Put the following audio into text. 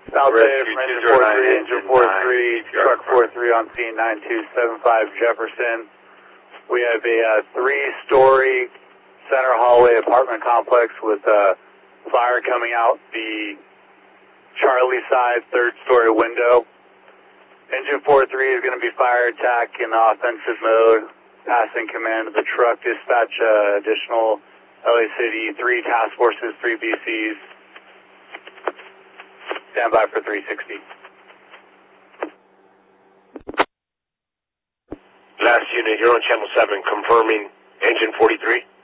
South Bay from engine 43, engine 43, truck 43 on scene 9275 Jefferson. We have a 3-story center hallway apartment complex with fire coming out the Charlie side 3rd story window. Engine 43 is going to be fire attack in offensive mode, passing command of the truck, dispatch additional LA City 3 task forces, 3 BCs. Stand by for 360. Last unit, you're on channel 7, confirming engine 43.